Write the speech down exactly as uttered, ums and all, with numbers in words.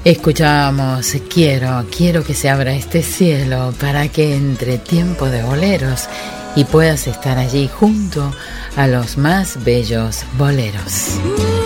Escuchábamos Quiero, quiero que se abra este cielo para que entre tiempo de boleros y puedas estar allí junto a los más bellos boleros.